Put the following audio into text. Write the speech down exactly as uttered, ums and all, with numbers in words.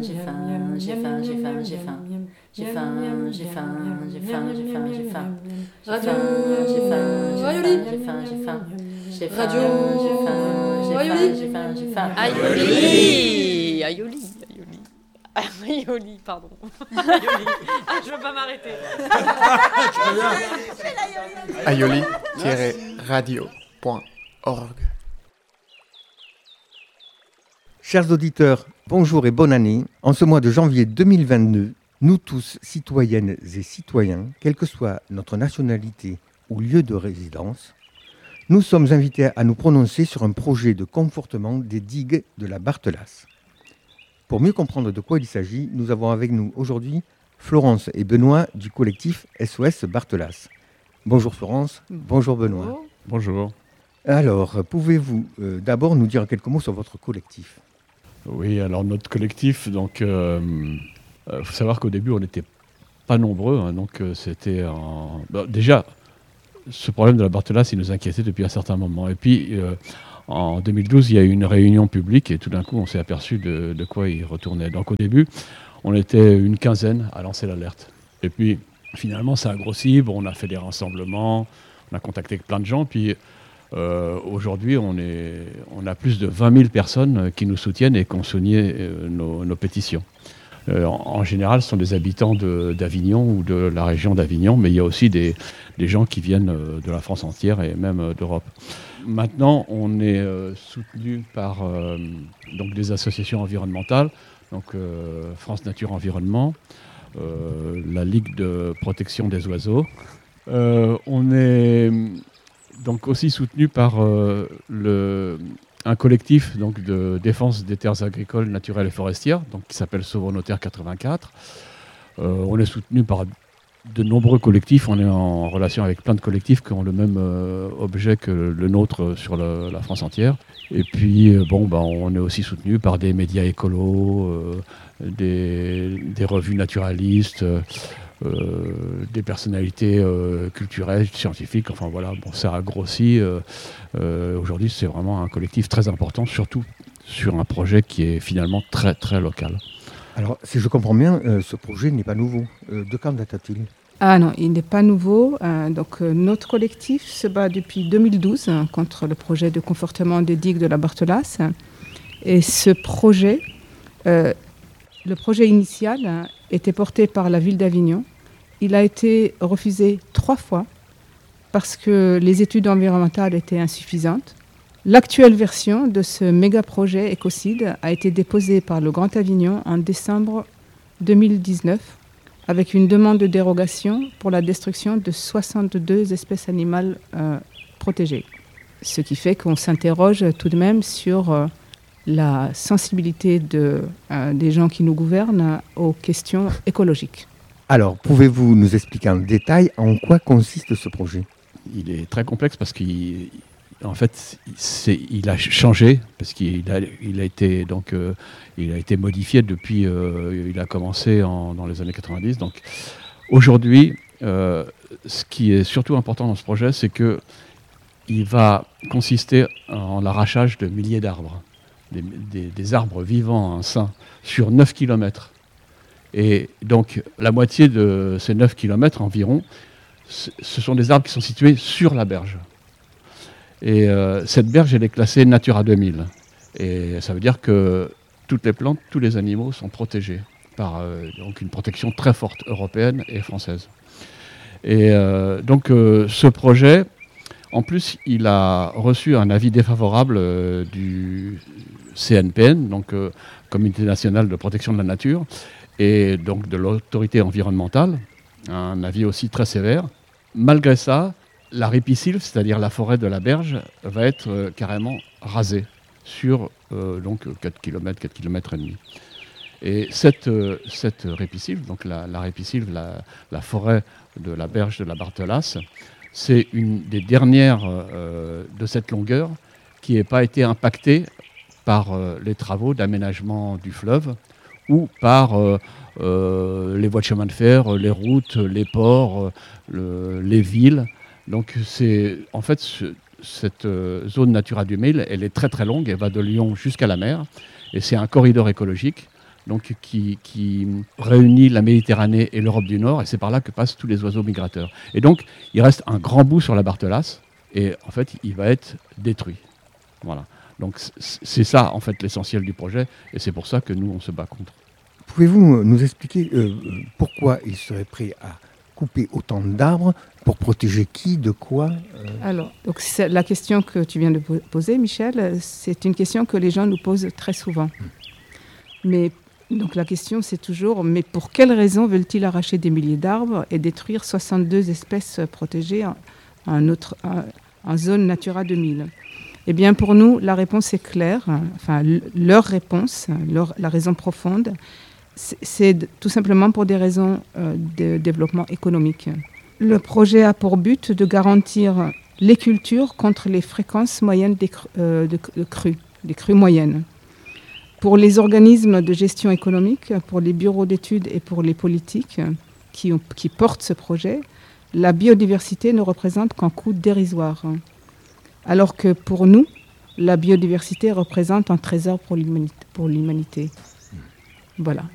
j'ai faim, j'ai faim, j'ai faim, j'ai faim. J'ai faim, j'ai faim, j'ai faim, j'ai faim, j'ai faim. Radio J'ai faim, Ayoli. j'ai faim, j'ai faim. J'ai faim, Radio j'ai faim, j'ai faim, Ayoli. j'ai faim, j'ai faim. Ayoli Ayoli Ayoli Ayoli, pardon. Ayoli. Ah, je veux pas m'arrêter. ayoli tiret radio point org. Chers auditeurs, bonjour et bonne année. En ce mois de janvier deux mille vingt-deux, nous tous, citoyennes et citoyens, quelle que soit notre nationalité ou lieu de résidence, nous sommes invités à nous prononcer sur un projet de confortement des digues de la Barthelasse. Pour mieux comprendre de quoi il s'agit, nous avons avec nous aujourd'hui Florence et Benoît du collectif S O S Barthelasse. Bonjour Florence, bonjour Benoît. Bonjour. Alors, pouvez-vous euh, d'abord nous dire quelques mots sur votre collectif ? Oui, alors notre collectif, donc, il euh, euh, faut savoir qu'au début, on n'était pas nombreux. Hein, donc, euh, c'était en... bah, déjà, ce problème de la Barthelasse, il nous inquiétait depuis un certain moment. Et puis, euh, en deux mille douze, il y a eu une réunion publique et tout d'un coup, on s'est aperçu de, de quoi il retournait. Donc, au début, on était une quinzaine à lancer l'alerte. Et puis, finalement, ça a grossi. Bon, on a fait des rassemblements, on a contacté plein de gens. Puis, euh, aujourd'hui, on, est, on a plus de vingt mille personnes qui nous soutiennent et qui ont signé euh, nos, nos pétitions. Euh, en, en général, ce sont des habitants de, d'Avignon ou de la région d'Avignon, mais il y a aussi des, des gens qui viennent euh, de la France entière et même euh, d'Europe. Maintenant, on est euh, soutenu par euh, donc des associations environnementales, donc euh, France Nature Environnement, euh, la Ligue de protection des oiseaux. Euh, on est donc aussi soutenu par euh, le, un collectif donc, de défense des terres agricoles, naturelles et forestières, donc, qui s'appelle Sauvons nos terres quatre-vingt-quatre. Euh, on est soutenu par de nombreux collectifs. On est en relation avec plein de collectifs qui ont le même euh, objet que le nôtre sur le, la France entière. Et puis, euh, bon, bah, on est aussi soutenu par des médias écolos, euh, des, des revues naturalistes, euh, euh, des personnalités euh, culturelles, scientifiques. Enfin voilà, bon, ça a grossi. Euh, euh, aujourd'hui, c'est vraiment un collectif très important, surtout sur un projet qui est finalement très, très local. Alors, si je comprends bien, euh, ce projet n'est pas nouveau. Euh, de quand date-t-il ? Ah non, il n'est pas nouveau. Euh, donc, euh, notre collectif se bat depuis deux mille douze hein, contre le projet de confortement des digues de la Barthelasse. Et ce projet, euh, le projet initial hein, était porté par la ville d'Avignon. Il a été refusé trois fois parce que les études environnementales étaient insuffisantes. L'actuelle version de ce méga-projet écocide a été déposée par le Grand Avignon en décembre deux mille dix-neuf avec une demande de dérogation pour la destruction de soixante-deux espèces animales euh, protégées. Ce qui fait qu'on s'interroge tout de même sur euh, la sensibilité de, euh, des gens qui nous gouvernent aux questions écologiques. Alors, pouvez-vous nous expliquer en détail en quoi consiste ce projet ? Il est très complexe parce qu'il... En fait, c'est, il a changé parce qu'il a, il a été donc, euh, il a été modifié depuis. Euh, il a commencé en, dans les années quatre-vingt-dix. Donc, aujourd'hui, euh, ce qui est surtout important dans ce projet, c'est que il va consister en l'arrachage de milliers d'arbres, des, des, des arbres vivants, hein, sains, sur neuf kilomètres. Et donc, la moitié de ces neuf kilomètres environ, ce sont des arbres qui sont situés sur la berge. Et euh, cette berge, elle est classée Natura deux mille. Et ça veut dire que toutes les plantes, tous les animaux sont protégés par euh, donc une protection très forte européenne et française. Et euh, donc euh, ce projet, en plus, il a reçu un avis défavorable euh, du C N P N, donc euh, Comité national de protection de la nature, et donc de l'autorité environnementale, un avis aussi très sévère. Malgré ça, la ripisylve, c'est-à-dire la forêt de la berge, va être euh, carrément rasée sur euh, donc quatre kilomètres, quatre kilomètres et demi. Et cette, euh, cette ripisylve, donc la, la ripisylve, la, la forêt de la berge de la Barthelasse, c'est une des dernières euh, de cette longueur qui n'a pas été impactée par euh, les travaux d'aménagement du fleuve ou par euh, euh, les voies de chemin de fer, les routes, les ports, le, les villes. Donc c'est en fait ce, cette euh, zone Natura deux mille, elle est très très longue, elle va de Lyon jusqu'à la mer, et c'est un corridor écologique. donc qui, qui réunit la Méditerranée et l'Europe du Nord, et c'est par là que passent tous les oiseaux migrateurs. Et donc, il reste un grand bout sur la Barthelasse, et en fait, il va être détruit. Voilà. Donc, c'est ça, en fait, l'essentiel du projet, et c'est pour ça que nous, on se bat contre. Pouvez-vous nous expliquer euh, pourquoi il serait prêt à couper autant d'arbres pour protéger qui, de quoi euh... Alors, donc c'est la question que tu viens de poser, Michel, c'est une question que les gens nous posent très souvent. Mmh. Mais donc la question, c'est toujours, mais pour quelles raisons veulent-ils arracher des milliers d'arbres et détruire soixante-deux espèces protégées en, en, autre, en, en zone Natura deux mille? Eh bien, pour nous, la réponse est claire. Enfin, leur réponse, leur, la raison profonde, c'est, c'est tout simplement pour des raisons euh, de développement économique. Le projet a pour but de garantir les cultures contre les fréquences moyennes des cru, euh, de, de crues, des crues moyennes. Pour les organismes de gestion économique, pour les bureaux d'études et pour les politiques qui, ont, qui portent ce projet, la biodiversité ne représente qu'un coût dérisoire. Alors que pour nous, la biodiversité représente un trésor pour l'humanité. Pour l'humanité. Voilà.